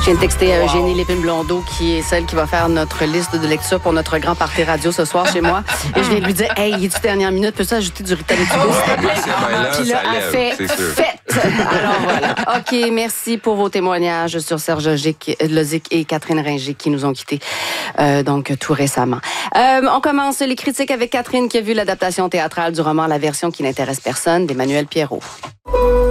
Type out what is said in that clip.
viens de texter à Eugénie Lépine-Blondeau, qui est celle qui va faire notre liste de lecture pour notre grand party radio ce soir chez moi. Et je viens de lui dire, hey, il est-tu dernière minute? Peux-tu ajouter du Rita Letubo? Puis là, elle fait fête. Alors voilà. OK, merci pour vos témoignages sur Serge Lozic et Catherine Ringer qui nous ont quittés donc tout récemment. On commence les critiques avec Catherine qui a vu l'adaptation théâtrale du roman La version qui n'intéresse personne d'Emmanuel Pierrot.